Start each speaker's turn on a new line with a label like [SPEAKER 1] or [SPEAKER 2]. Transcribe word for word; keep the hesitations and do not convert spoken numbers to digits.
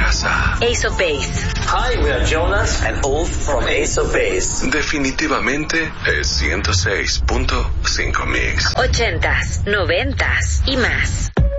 [SPEAKER 1] casa.
[SPEAKER 2] Ace of Base.
[SPEAKER 3] Hi, we are Jonas and Ulf from Ace of Base.
[SPEAKER 1] Definitivamente es ciento seis punto cinco Mix.
[SPEAKER 2] Ochentas, noventas y más.